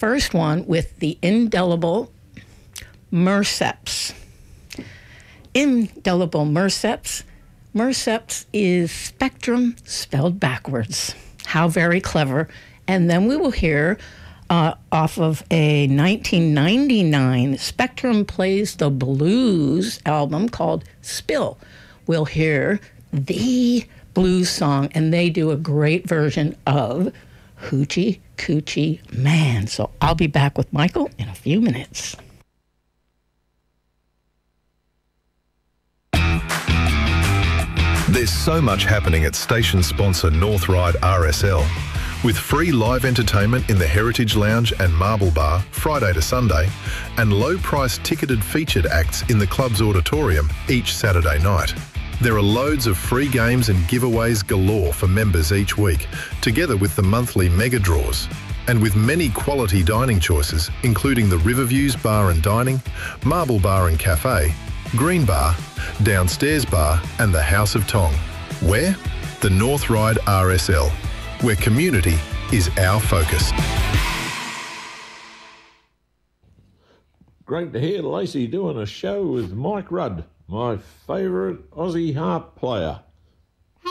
first one with the indelible Merceps. Indelible Merceps. Merceps is spectrum spelled backwards. How very clever. And then we will hear off of a 1999 Spectrum Plays the Blues album called Spill. We'll hear the blues song, and they do a great version of Hoochie Coochie Man. So I'll be back with Michael in a few minutes. There's so much happening at station sponsor North Ryde RSL. With free live entertainment in the Heritage Lounge and Marble Bar Friday to Sunday, and low-priced ticketed featured acts in the club's auditorium each Saturday night. There are loads of free games and giveaways galore for members each week, together with the monthly mega draws. And with many quality dining choices, including the Riverviews Bar and Dining, Marble Bar and Cafe, Green Bar, Downstairs Bar and the House of Tong. Where? The North Ryde RSL, where community is our focus. Great to hear Lacey doing a show with Mike Rudd, my favourite Aussie harp player.